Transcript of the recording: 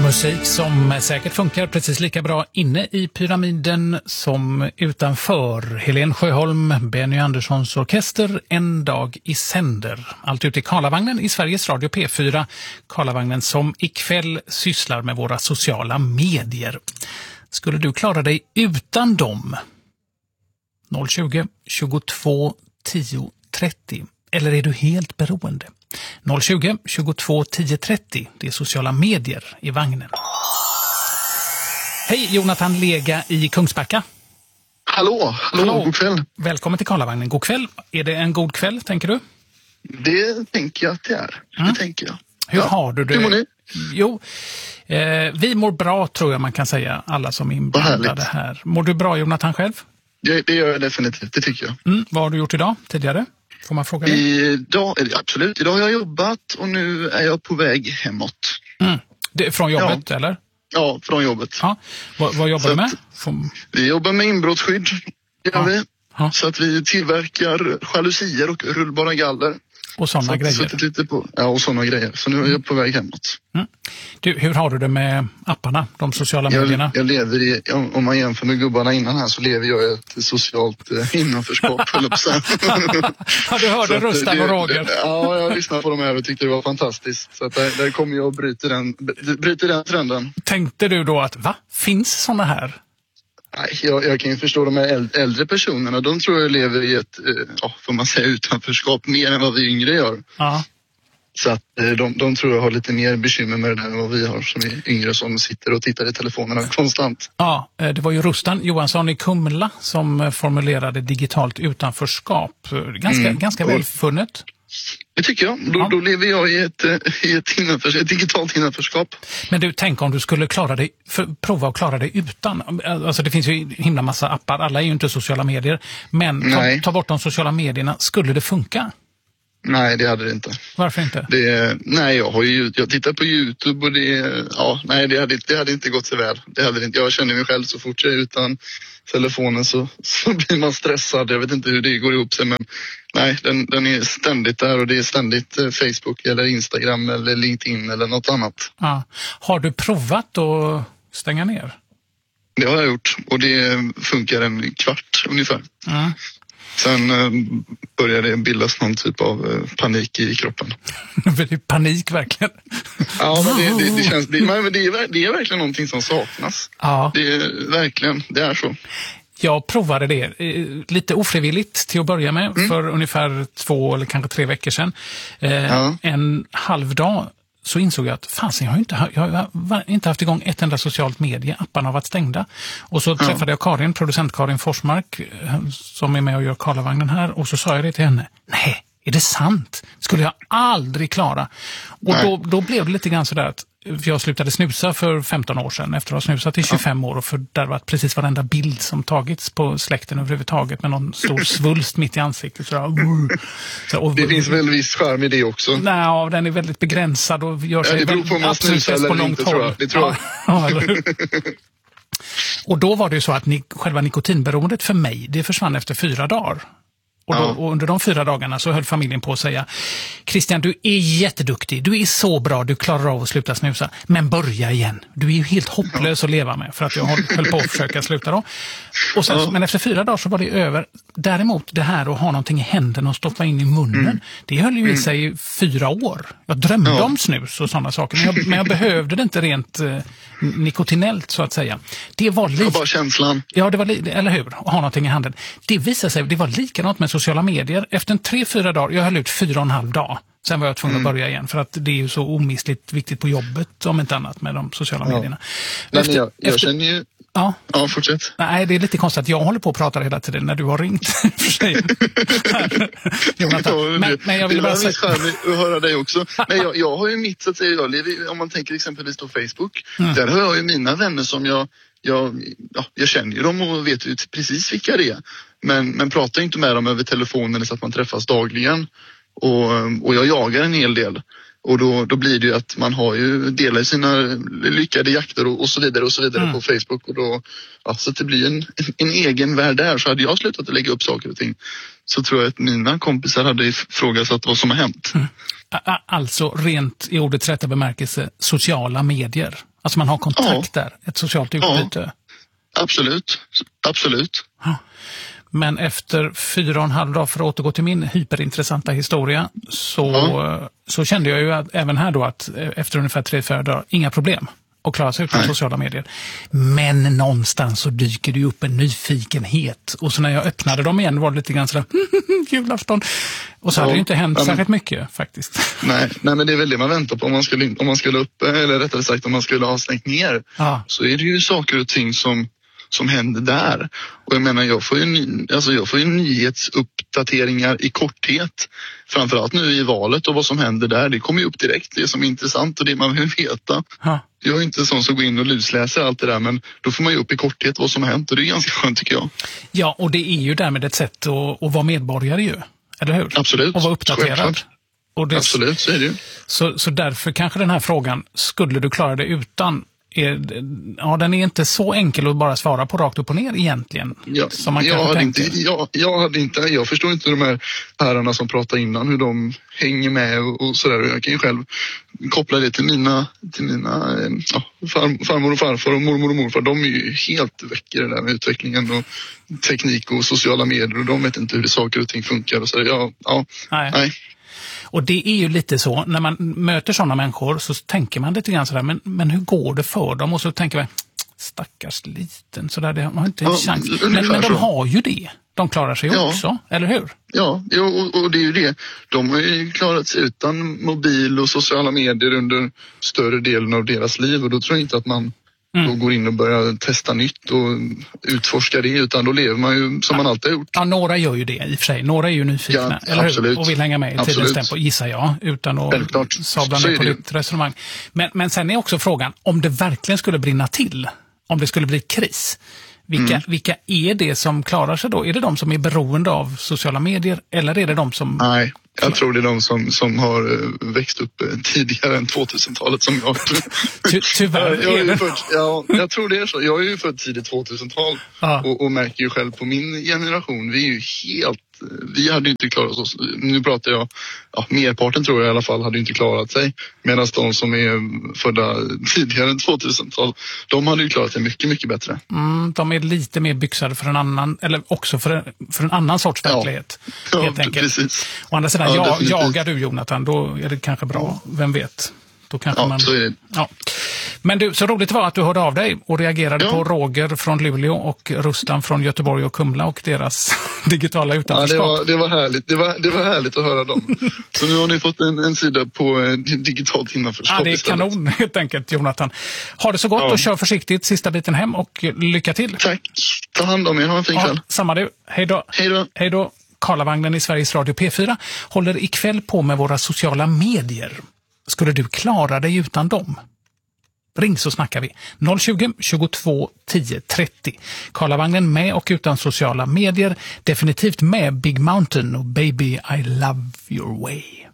Musik som säkert funkar precis lika bra inne i pyramiden som utanför. Helen Sjöholm, Benny Anderssons orkester, En dag i sänder. Allt ute i Karlavagnen i Sveriges Radio P4. Karlavagnen som ikväll sysslar med våra sociala medier. Skulle du klara dig utan dem? 020 22 10 30. Eller är du helt beroende? 020 22 10 30. Det är sociala medier i vagnen. Hej, Jonathan Lega i Kungsbacka. Hallå, god kväll. Välkommen till Karlavagnen. God kväll. Är det en god kväll, tänker du? Det tänker jag att det är. Det tänker jag. Hur har du det? Hur mår ni? Jo, vi mår bra tror jag man kan säga, alla som är inblandade här. Mår du bra, Jonathan, själv? Det gör jag definitivt, det tycker jag. Vad har du gjort idag tidigare? Får man fråga dig? Absolut, idag har jag jobbat och nu är jag på väg hemåt. Det är från jobbet, eller? Ja, från jobbet. Ja. Vad jobbar du med? Vi jobbar med inbrottsskydd, gör vi. Ja. Så att vi tillverkar jalusier och rullbara galler. Och sådana grejer. Lite på, och sådana grejer. Så nu är jag på väg hemåt. Du, hur har du det med apparna, de sociala medierna? Jag lever i, om man jämför med gubbarna innan här, så lever jag i ett socialt innanförskap. Ja, du hörde Rustan och Roger. Ja, jag lyssnade på dem här och tyckte det var fantastiskt. Så att där kommer jag och bryter den trenden. Tänkte du då att, finns sådana här? Nej, jag kan ju förstå de här äldre personerna. De tror jag lever i ett, får man säga, utanförskap mer än vad vi yngre gör. Ja. Så att de tror jag har lite mer bekymmer med det här än vad vi har som är yngre, som sitter och tittar i telefonerna konstant. Ja, det var ju Rustan Johansson i Kumla som formulerade digitalt utanförskap. Ganska välfunnet. Det tycker jag. Då lever jag i ett digitalt innanförskap. Men du, tänk om du skulle prova att klara dig utan. Alltså det finns ju himla massa appar. Alla är ju inte sociala medier. Men ta bort de sociala medierna. Skulle det funka? Nej, det hade det inte. Varför inte? Jag tittar på YouTube och det hade inte gått så väl. Det hade inte. Jag känner mig själv, så fort jag är utan telefonen så blir man stressad. Jag vet inte hur det går ihop sig, men nej, den är ständigt där, och det är ständigt Facebook eller Instagram eller LinkedIn eller något annat. Ja. Har du provat att stänga ner? Det har jag gjort, och det funkar en kvart ungefär. Sen började det bildas någon typ av panik i kroppen. Det är panik verkligen. Ja, men det känns, det är verkligen någonting som saknas. Ja. Det är så. Jag provade det lite ofrivilligt till att börja med för ungefär 2 eller kanske 3 veckor sedan. En halv dag så insåg jag att jag har inte haft igång ett enda socialt medie. Apparna har varit stängda. Och så träffade jag producent Karin Forsmark, som är med och gör Karlavagnen här. Och så sa jag det till henne. Nej, är det sant? Skulle jag aldrig klara. Och då blev det lite grann sådär att jag slutade snusa för 15 år sedan efter att ha snusat i 25 år, och fördärvat precis varenda bild som tagits på släkten överhuvudtaget med någon stor svulst mitt i ansiktet. Det finns väl viss charm i det också? Nej, den är väldigt begränsad och gör sig absolut bäst på långt håll. Det tror jag. Eller hur? Och då var det ju så att själva nikotinberoendet för mig, det försvann efter 4 dagar. Och under de 4 dagarna så höll familjen på att säga: Christian, du är jätteduktig, du är så bra, du klarar av att sluta snusa, men börja igen. Du är ju helt hopplös att leva med, för att jag höll på att försöka sluta då. Och sen, men efter 4 dagar så var det över. Däremot det här att ha någonting i händerna och stoppa in i munnen, det höll ju i sig 4 år. Jag drömde om snus och sådana saker, men jag behövde det inte rent nikotinellt så att säga. Det var bara känslan. Ja, det var eller hur? Att ha någonting i handen. Det visade sig, det var likadant med sociala medier. Efter 3-4 dagar, jag höll ut 4,5 dag. Sen var jag tvungen att börja igen, för att det är ju så omistligt viktigt på jobbet, om inte annat, med de sociala medierna. Jag känner ju... Ja, fortsätt. Nej, det är lite konstigt att jag håller på att prata hela tiden när du har ringt. För sig. Jonathan. Men jag vill bara säga... att höra dig också. Men jag har ju mitt, så att säga, om man tänker exempelvis på Facebook, där har jag ju mina vänner som jag känner ju dem och vet ju precis vilka det är. Men pratar inte med dem över telefonen så att man träffas dagligen. Och jag jagar en hel del. Och då blir det ju att man har ju delar sina lyckade jakter och så vidare på Facebook. Och då, så att det blir en egen värld där. Så hade jag slutat att lägga upp saker och ting, så tror jag att mina kompisar hade ifrågasatt vad som har hänt. Alltså rent i ordets rätta bemärkelse sociala medier. Alltså man har kontakt där, ett socialt utbyte. Ja, absolut. Ja. Men efter 4,5 dagar, för att återgå till min hyperintressanta historia, så kände jag ju att, även här då, att efter ungefär 3-4 dagar, inga problem att klara sig utan sociala medier. Men någonstans så dyker det upp en nyfikenhet. Och så när jag öppnade dem igen var det lite grann sådär, julafton. Och så hade det ju inte hänt särskilt mycket faktiskt. Nej, men det är väl det man väntar på om man skulle upp, eller rättare sagt om man skulle ha stängt ner. Så är det ju saker och ting som händer där. Och jag menar, jag får ju nyhetsuppdateringar i korthet. Framförallt nu i valet och vad som händer där. Det kommer ju upp direkt, det som är intressant och det man vill veta. Jag är inte sån som går in och lusläser allt det där, men då får man ju upp i korthet vad som har hänt och det är ganska skönt tycker jag. Ja, och det är ju därmed ett sätt att vara medborgare ju, eller hur? Absolut. Och vara uppdaterad. Och absolut, så är det ju. Så därför kanske den här frågan, skulle du klara det utan... den är inte så enkel att bara svara på rakt upp och ner egentligen. Som man jag förstår inte de här herrarna som pratar innan, hur de hänger med och sådär. Jag kan ju själv koppla det till mina farmor och farfar och mormor och morfar. De är ju helt väck i det där med utvecklingen och teknik och sociala medier och de vet inte hur det saker och ting funkar och så. Nej. Och det är ju lite så, när man möter sådana människor så tänker man lite grann sådär, men hur går det för dem? Och så tänker man, stackars liten, sådär, det har inte en chans. Men de har ju det. De klarar sig också, eller hur? Ja, och det är ju det. De har ju klarat sig utan mobil och sociala medier under större delen av deras liv. Och då tror jag inte att man då går in och börjar testa nytt och utforska det, utan då lever man ju som man alltid har gjort. Ja, några gör ju det i och för sig. Några är ju nyfikna, eller hur? Och vill hänga med i tidens tempo, gissar jag, utan att sabla ner på ditt resonemang. Men sen är också frågan, om det verkligen skulle brinna till, om det skulle bli kris, vilka är det som klarar sig då? Är det de som är beroende av sociala medier, eller är det de som... Nej, jag tror det är de som har växt upp tidigare än 2000-talet som jag. Tyvärr är det. Jag tror det är så. Jag är ju född tidigt 2000-tal och märker ju själv på min generation, vi är ju vi hade ju inte klarat oss, nu pratar jag, merparten tror jag i alla fall hade ju inte klarat sig, medan de som är födda tidigare än 2000-tal, de hade ju klarat sig mycket, mycket bättre. De är lite mer byxade för en annan, eller också för en annan sorts verklighet. Helt enkelt. Precis. Å andra sidan, jagar du Jonathan, då är det kanske bra, vem vet. Då kanske man... så är det. Men du, så roligt var att du hörde av dig och reagerade på Roger från Luleå och Rustan från Göteborg och Kumla och deras digitala utanförskap. Det var härligt. Det var härligt att höra dem. Så nu har ni fått en sida på digitalt innanförskap. Det är istället. Kanon helt enkelt, Jonathan. Ha det så gott och kör försiktigt sista biten hem och lycka till. Tack. Ta hand om er. Ha en fin kväll. Samma du. Hej då. Hej då. Karlavagnen i Sveriges Radio P4 håller ikväll på med våra sociala medier. Skulle du klara dig utan dem? Ring så snackar vi. 020 22 10 30. Karlavagnen med och utan sociala medier. Definitivt med Big Mountain och Baby I Love Your Way.